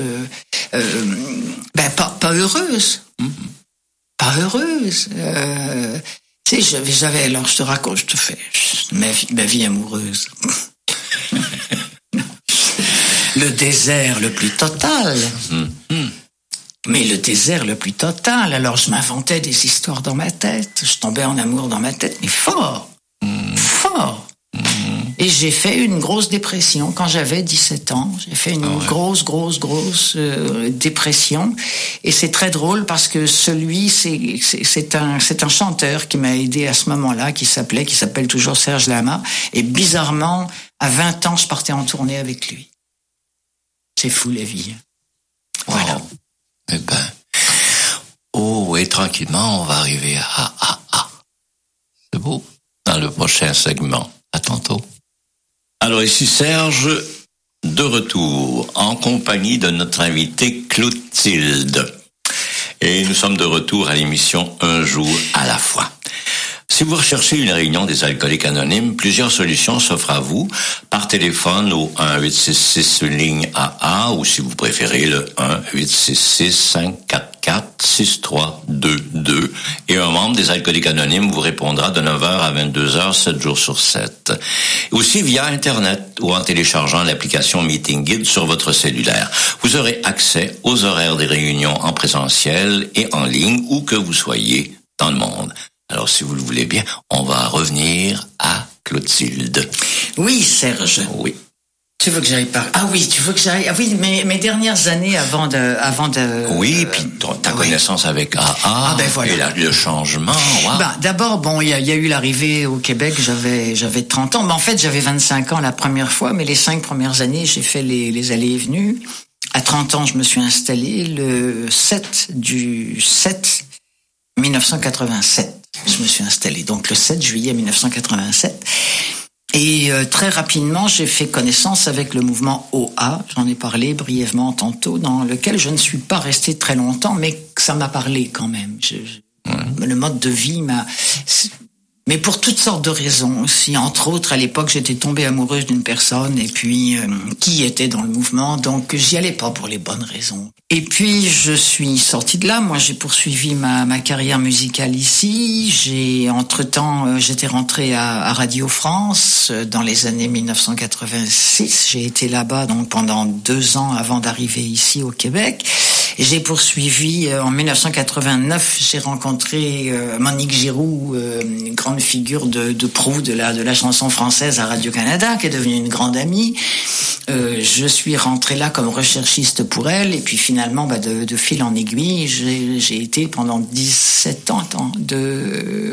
B: pas heureuse. Pas heureuse. Tu sais, j'avais, alors je te raconte, je te fais ma vie amoureuse. Le désert le plus total. Mais le désert le plus total. Alors je m'inventais des histoires dans ma tête. Je tombais en amour dans ma tête, mais fort. Fort. Et j'ai fait une grosse dépression quand j'avais 17 ans. J'ai fait une grosse dépression. Et c'est très drôle parce que c'est un chanteur qui m'a aidé à ce moment-là, qui s'appelle toujours Serge Lama. Et bizarrement, à 20 ans, je partais en tournée avec lui. C'est fou la vie. Voilà.
A: Oh. Eh ben, et tranquillement, on va arriver à C'est beau. Dans le prochain segment. À tantôt. Alors ici Serge, de retour, en compagnie de notre invitée Clotilde. Et nous sommes de retour à l'émission Un jour à la fois. Si vous recherchez une réunion des alcooliques anonymes, plusieurs solutions s'offrent à vous par téléphone au 1-866 ligne AA ou si vous préférez le 1-866-544-6322 et un membre des alcooliques anonymes vous répondra de 9h à 22h, 7 jours sur 7. Aussi via Internet ou en téléchargeant l'application Meeting Guide sur votre cellulaire. Vous aurez accès aux horaires des réunions en présentiel et en ligne où que vous soyez dans le monde. Alors, si vous le voulez bien, on va revenir à Clotilde.
B: Oui, Serge.
A: Oui.
B: Tu veux que j'aille parler? Ah oui, tu veux que j'aille? Ah oui, mes dernières années avant de.
A: Oui, puis ta connaissance avec AA.
B: Ben voilà.
A: Et le changement. Wow.
B: D'abord, il y a eu l'arrivée au Québec. J'avais 30 ans. Mais en fait, j'avais 25 ans la première fois. Mais les 5 premières années, j'ai fait les allées et venues. À 30 ans, je me suis installé le 7 du 7 1987. Je me suis installé donc le 7 juillet 1987 et très rapidement j'ai fait connaissance avec le mouvement OA, j'en ai parlé brièvement tantôt, dans lequel je ne suis pas resté très longtemps mais ça m'a parlé quand même. Le mode de vie m'a... Mais pour toutes sortes de raisons aussi. Entre autres, à l'époque, j'étais tombée amoureuse d'une personne et puis qui était dans le mouvement, donc j'y allais pas pour les bonnes raisons. Et puis, je suis sortie de là. Moi, j'ai poursuivi ma carrière musicale ici. Entre-temps, j'étais rentrée à Radio France dans les années 1986. J'ai été là-bas donc pendant 2 ans avant d'arriver ici au Québec. Et j'ai poursuivi en 1989. J'ai rencontré Monique Giroux, une grande figure de proue de la chanson française à Radio-Canada, qui est devenue une grande amie. Je suis rentrée là comme recherchiste pour elle, et puis finalement, de fil en aiguille, j'ai été pendant 17 ans, de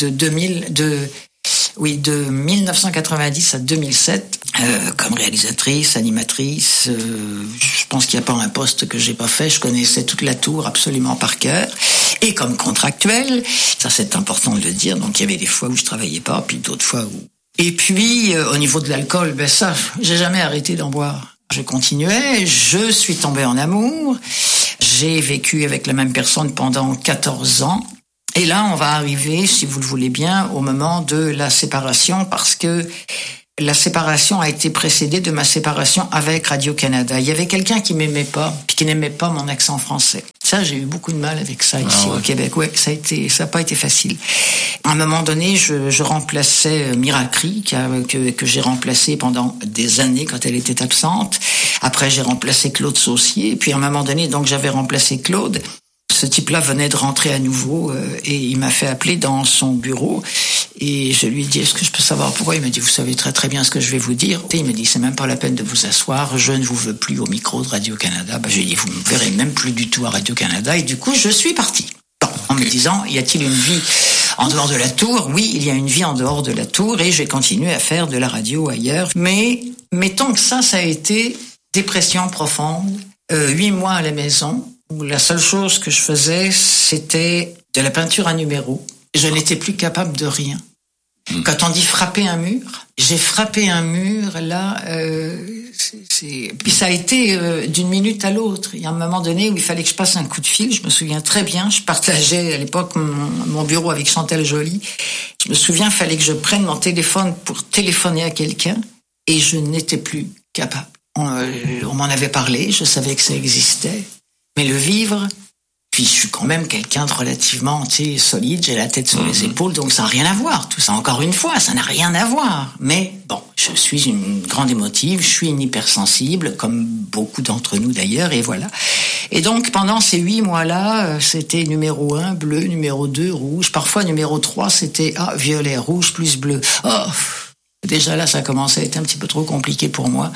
B: 1990 à 2007, comme réalisatrice, animatrice. Je pense qu'il n'y a pas un poste que j'ai pas fait. Je connaissais toute la tour absolument par cœur. Et comme contractuelle, ça c'est important de le dire. Donc il y avait des fois où je travaillais pas, puis d'autres fois où. Et puis au niveau de l'alcool, ça, j'ai jamais arrêté d'en boire. Je continuais. Je suis tombée en amour. J'ai vécu avec la même personne pendant 14 ans. Et là, on va arriver, si vous le voulez bien, au moment de la séparation, parce que la séparation a été précédée de ma séparation avec Radio-Canada. Il y avait quelqu'un qui m'aimait pas, puis qui n'aimait pas mon accent français. Ça, j'ai eu beaucoup de mal avec ça ici au Québec. Ouais, ça a pas été facile. À un moment donné, je remplaçais Miracri, que j'ai remplacé pendant des années quand elle était absente. Après, j'ai remplacé Claude Saucier. Puis à un moment donné, donc j'avais remplacé Claude. Ce type-là venait de rentrer à nouveau et il m'a fait appeler dans son bureau et je lui ai dit, est-ce que je peux savoir pourquoi? Il m'a dit, vous savez très très bien ce que je vais vous dire. Et il m'a dit, c'est même pas la peine de vous asseoir, je ne vous veux plus au micro de Radio-Canada. Je lui ai dit, vous ne me verrez même plus du tout à Radio-Canada, et du coup je suis parti. En me disant, y a-t-il une vie En dehors de la tour, oui, il y a une vie en dehors de la tour et j'ai continué à faire de la radio ailleurs. Mais mettons que ça a été dépression profonde, 8 mois à la maison, où la seule chose que je faisais, c'était de la peinture à numéros. Je n'étais plus capable de rien. Quand on dit frapper un mur, j'ai frappé un mur, là, puis ça a été d'une minute à l'autre. Il y a un moment donné où il fallait que je passe un coup de fil, je me souviens très bien, je partageais à l'époque mon bureau avec Chantal Joly. Je me souviens, il fallait que je prenne mon téléphone pour téléphoner à quelqu'un, et je n'étais plus capable. On m'en avait parlé, je savais que ça existait, mais le vivre... Puis je suis quand même quelqu'un de relativement, solide, j'ai la tête sur les épaules, donc ça n'a rien à voir. Tout ça, encore une fois, ça n'a rien à voir. Mais bon, je suis une grande émotive, je suis une hypersensible, comme beaucoup d'entre nous d'ailleurs, et voilà. Et donc pendant ces 8 mois-là, c'était numéro 1, bleu, numéro 2, rouge, parfois numéro 3, c'était violet, rouge plus bleu. Déjà là, ça commençait à être un petit peu trop compliqué pour moi.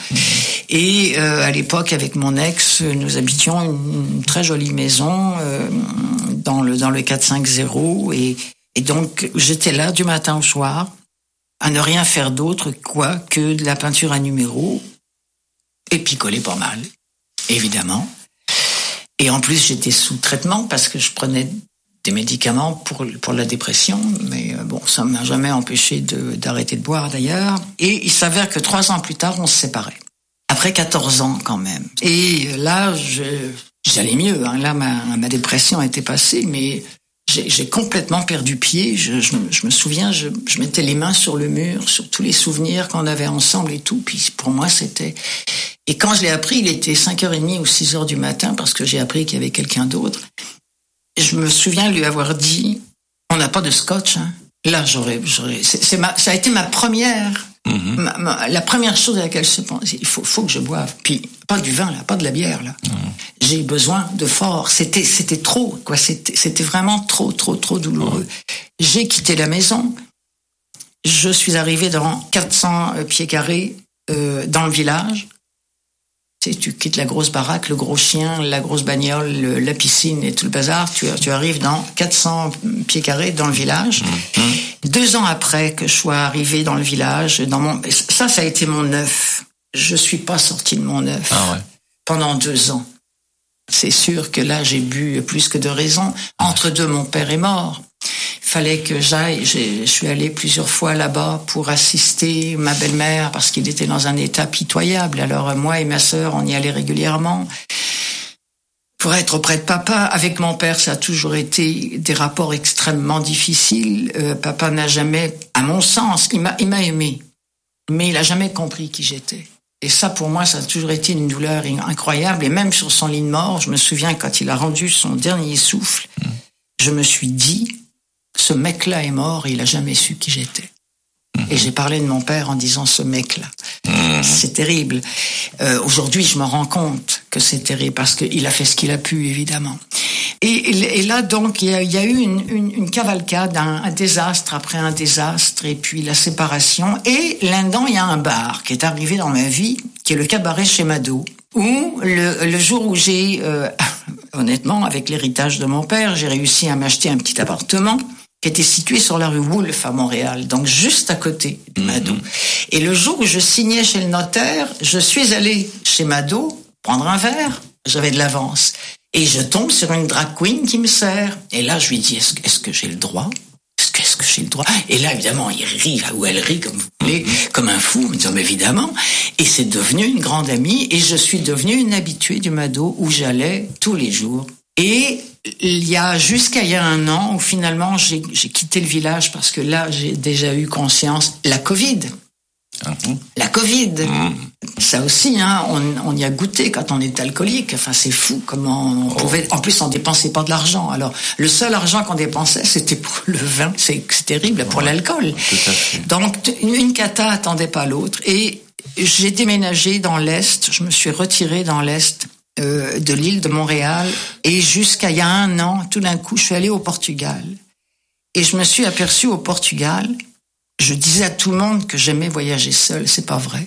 B: Et à l'époque, avec mon ex, nous habitions une très jolie maison dans le 450. Et donc, j'étais là du matin au soir, à ne rien faire d'autre que de la peinture à numéros, et picoler pas mal, évidemment. Et en plus, j'étais sous traitement parce que je prenais des médicaments pour la dépression, mais bon, ça ne m'a jamais empêché d'arrêter de boire d'ailleurs. Et il s'avère que 3 ans plus tard, on se séparait. Après 14 ans quand même. Et là, j'allais mieux. Hein. Là, ma dépression était passée, mais j'ai complètement perdu pied. Je me souviens, je mettais les mains sur le mur, sur tous les souvenirs qu'on avait ensemble et tout. Puis pour moi, c'était... Et quand je l'ai appris, il était 5h30 ou 6h du matin, parce que j'ai appris qu'il y avait quelqu'un d'autre. Je me souviens lui avoir dit, on n'a pas de scotch, hein. Là, ça a été ma première, la première chose à laquelle je pense. Il faut que je boive. Puis, pas du vin, là, pas de la bière, là. J'ai besoin de fort. C'était trop, quoi. C'était vraiment trop douloureux. J'ai quitté la maison. Je suis arrivé dans 400 pieds carrés, dans le village. Tu quittes la grosse baraque, le gros chien, la grosse bagnole, la piscine et tout le bazar. Tu arrives dans 400 pieds carrés dans le village. 2 ans après que je sois arrivé dans le village, ça a été mon œuf. Je suis pas sorti de mon œuf pendant 2 ans. C'est sûr que là, j'ai bu plus que de raison. Entre deux, mon père est mort. Il fallait que j'aille. Je suis allé plusieurs fois là-bas pour assister ma belle-mère parce qu'il était dans un état pitoyable. Alors moi et ma sœur, on y allait régulièrement pour être auprès de papa. Avec mon père, ça a toujours été des rapports extrêmement difficiles. Papa n'a jamais, à mon sens, il m'a aimé, mais il a jamais compris qui j'étais. Et ça, pour moi, ça a toujours été une douleur incroyable. Et même sur son lit de mort, je me souviens quand il a rendu son dernier souffle, je me suis dit, ce mec-là est mort et il a jamais su qui j'étais. Et j'ai parlé de mon père en disant ce mec-là. C'est terrible. Aujourd'hui, je me rends compte que c'est terrible parce qu'il a fait ce qu'il a pu, évidemment. Et là, donc, il y a eu une cavalcade, un désastre après un désastre, et puis la séparation. Et là-dedans, il y a un bar qui est arrivé dans ma vie, qui est le cabaret chez Mado, où le jour où j'ai, honnêtement, avec l'héritage de mon père, j'ai réussi à m'acheter un petit appartement qui était situé sur la rue Wolfe à Montréal, donc juste à côté de Mado. Et le jour où je signais chez le notaire, je suis allé chez Mado prendre un verre, j'avais de l'avance. Et je tombe sur une drag queen qui me sert. Et là, je lui dis, est-ce que j'ai le droit? Est-ce que j'ai le droit? Et là, évidemment, il rit, là où elle rit, comme vous voulez, comme un fou, me disant, mais évidemment. Et c'est devenu une grande amie, et je suis devenue une habituée du Mado, où j'allais tous les jours. Et jusqu'à il y a 1 an, où finalement, j'ai quitté le village, parce que là, j'ai déjà eu conscience, la Covid. La Covid, ça aussi, hein, on y a goûté quand on est alcoolique. Enfin, c'est fou comment on pouvait. En plus, on dépensait pas de l'argent. Alors, le seul argent qu'on dépensait, c'était pour le vin. C'est terrible pour l'alcool. Donc, une cata attendait pas l'autre. Et j'ai déménagé dans l'Est. Je me suis retirée dans l'Est de l'île de Montréal. Et jusqu'à il y a 1 an, tout d'un coup, je suis allée au Portugal. Et je me suis aperçue au Portugal. Je disais à tout le monde que j'aimais voyager seul, c'est pas vrai.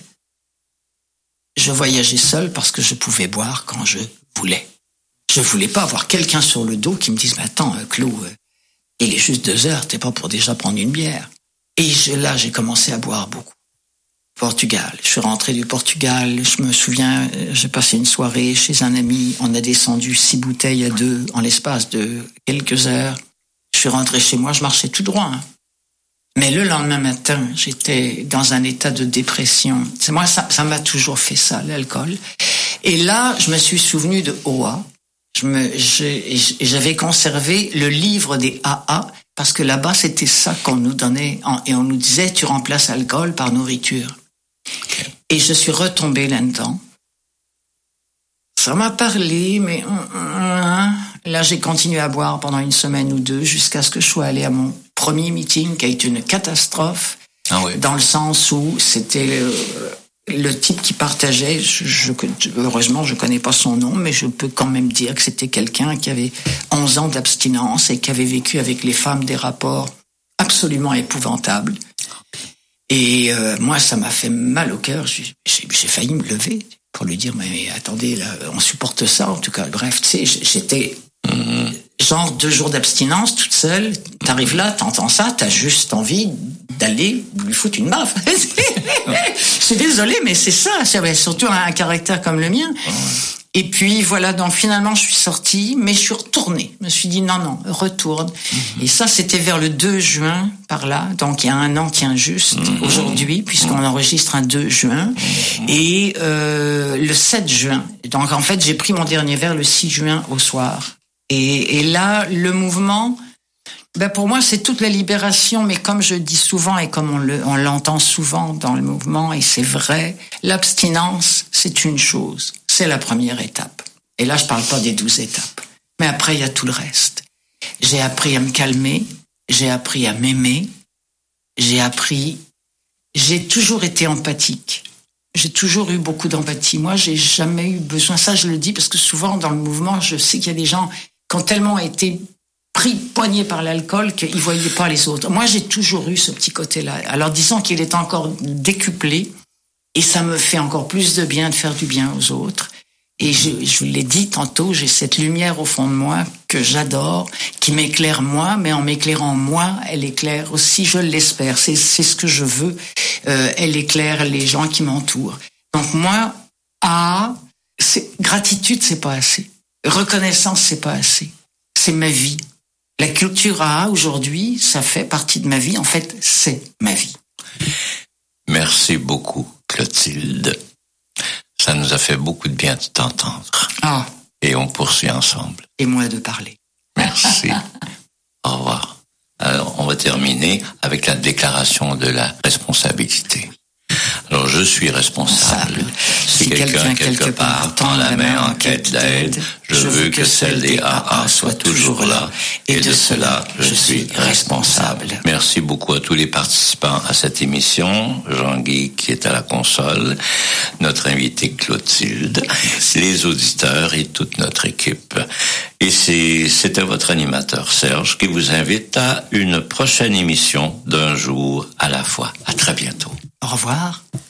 B: Je voyageais seul parce que je pouvais boire quand je voulais. Je voulais pas avoir quelqu'un sur le dos qui me dise, mais attends, Claude, Il est juste 2h, t'es pas pour déjà prendre une bière. Et là, j'ai commencé à boire beaucoup. Portugal. Je suis rentré du Portugal. Je me souviens, j'ai passé une soirée chez un ami. On a descendu 6 bouteilles à 2 en l'espace de quelques heures. Je suis rentré chez moi, je marchais tout droit. Mais le lendemain matin, j'étais dans un état de dépression. C'est moi, ça m'a toujours fait ça, l'alcool. Et là, je me suis souvenu de Oa. J'avais conservé le livre des AA, parce que là-bas, c'était ça qu'on nous donnait. Et on nous disait, tu remplaces l'alcool par nourriture. Et je suis retombé là-dedans. Ça m'a parlé, mais là, j'ai continué à boire pendant 1 semaine ou 2 jusqu'à ce que je sois allé à mon premier meeting qui a été une catastrophe.
A: Ah oui.
B: Dans le sens où c'était le type qui partageait. Heureusement, je connais pas son nom, mais je peux quand même dire que c'était quelqu'un qui avait 11 ans d'abstinence et qui avait vécu avec les femmes des rapports absolument épouvantables. Et moi, ça m'a fait mal au cœur. J'ai failli me lever pour lui dire, mais attendez, là, on supporte ça, en tout cas. Bref, tu sais, j'étais genre 2 jours d'abstinence, toute seule. T'arrives là, t'entends ça, t'as juste envie d'aller lui foutre une baffe. Je suis désolée, mais c'est ça. Surtout un caractère comme le mien. Et puis voilà, donc finalement je suis sortie, mais je suis retournée. Je me suis dit non, retourne. Et ça, c'était vers le 2 juin, par là. Donc il y a 1 an, tiens juste, aujourd'hui, puisqu'on enregistre un 2 juin. Et le 7 juin. Donc en fait, j'ai pris mon dernier verre le 6 juin au soir. Et là, le mouvement, pour moi, c'est toute la libération, mais comme je dis souvent et comme on l'entend souvent dans le mouvement, et c'est vrai, l'abstinence, c'est une chose. C'est la première étape. Et là, je parle pas des 12 étapes. Mais après, il y a tout le reste. J'ai appris à me calmer, j'ai appris à m'aimer, j'ai toujours été empathique. J'ai toujours eu beaucoup d'empathie. Moi, j'ai jamais eu besoin, ça je le dis parce que souvent dans le mouvement, je sais qu'il y a des gens qui ont tellement été pris poignés par l'alcool qu'ils voyaient pas les autres. Moi, j'ai toujours eu ce petit côté-là. Alors disons qu'il est encore décuplé et ça me fait encore plus de bien de faire du bien aux autres. Et je vous l'ai dit tantôt, j'ai cette lumière au fond de moi que j'adore, qui m'éclaire moi, mais en m'éclairant moi, elle éclaire aussi, je l'espère, c'est ce que je veux, elle éclaire les gens qui m'entourent. Donc moi, gratitude, c'est pas assez. Reconnaissance, c'est pas assez. C'est ma vie. La culture AA, aujourd'hui, ça fait partie de ma vie. En fait, c'est ma vie.
A: Merci beaucoup, Clotilde. Ça nous a fait beaucoup de bien de t'entendre. Et on poursuit ensemble.
B: Et moi de parler.
A: Merci. Au revoir. Alors, on va terminer avec la déclaration de la responsabilité. Alors, je suis responsable. Si quelqu'un quelque part tend la main en quête d'aide, je veux que celle des AA soit toujours là. Et de cela, je suis responsable. Merci beaucoup à tous les participants à cette émission. Jean-Guy qui est à la console, notre invité Clotilde, les auditeurs et toute notre équipe. Et c'était votre animateur Serge qui vous invite à une prochaine émission d'Un jour à la fois. À très bientôt.
B: Au revoir.